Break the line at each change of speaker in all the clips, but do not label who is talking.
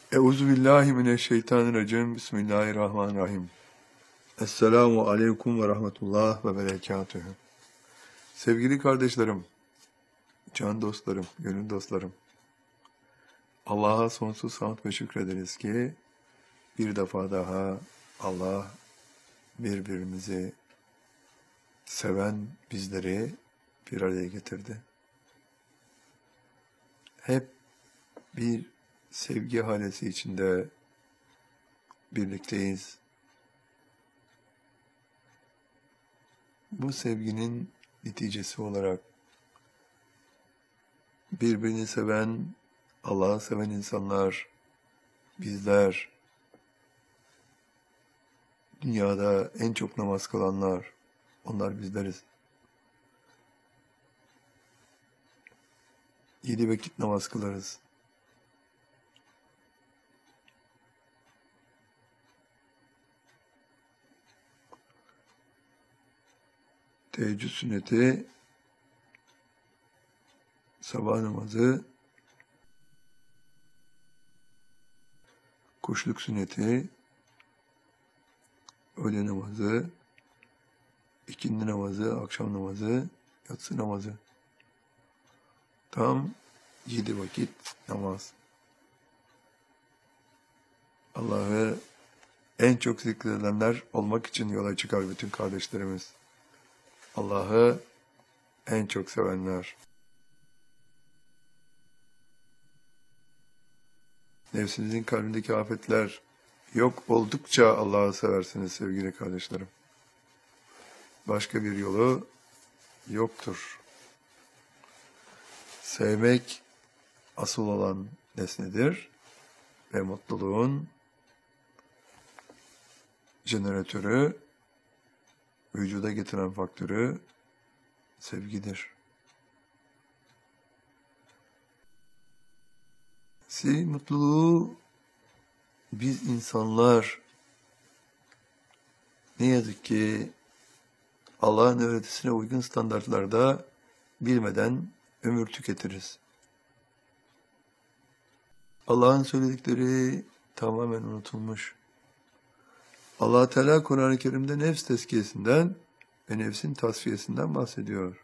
Euzubillahimineşşeytanirracim. Bismillahirrahmanirrahim. Esselamu aleyküm ve rahmetullah ve berekatühü. Sevgili kardeşlerim, can dostlarım, gönül dostlarım. Allah'a sonsuz hamd ve şükrederiz ki bir defa daha Allah birbirimizi seven bizleri bir araya getirdi. Hep bir sevgi halesi içinde birlikteyiz. Bu sevginin neticesi olarak birbirini seven, Allah'ı seven insanlar, bizler, dünyada en çok namaz kılanlar, onlar bizleriz. 7 vakit namaz kılarız. Teheccüd sünneti, sabah namazı, kuşluk sünneti, öğle namazı, ikindi namazı, akşam namazı, yatsı namazı. Tam 7 vakit namaz. Allah'ı en çok zikredenler olmak için yola çıkar bütün kardeşlerimiz. Allah'ı en çok sevenler. Nefsinizin kalbindeki afetler yok oldukça Allah'ı seversiniz sevgili kardeşlerim. Başka bir yolu yoktur. Sevmek asıl olan nesnedir ve mutluluğun jeneratörü, vücuda getiren faktörü sevgidir. Mutluluğu biz insanlar ne yazık ki Allah'ın öğretisine uygun standartlarda bilmeden ömür tüketiriz. Allah'ın söyledikleri tamamen unutulmuş. Allah Teala Kur'an-ı Kerim'de nefs tezkiyesinden ve nefsin tasfiyesinden bahsediyor.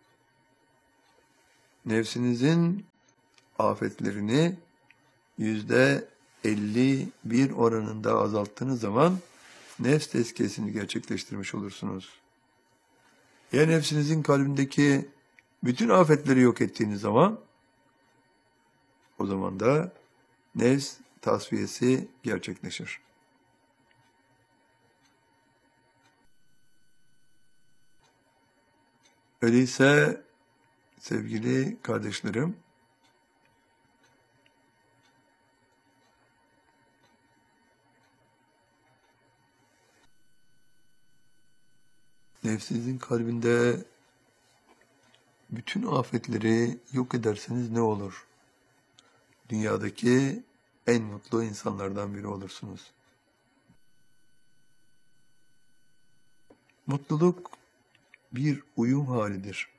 Nefsinizin afetlerini %51 oranında azalttığınız zaman nefs tezkiyesini gerçekleştirmiş olursunuz. Ya nefsinizin kalbindeki bütün afetleri yok ettiğiniz zaman, o zaman da nefs tasfiyesi gerçekleşir. Öyleyse sevgili kardeşlerim, nefsinizin kalbinde bütün afetleri yok ederseniz ne olur? Dünyadaki en mutlu insanlardan biri olursunuz. Mutluluk bir uyum halidir.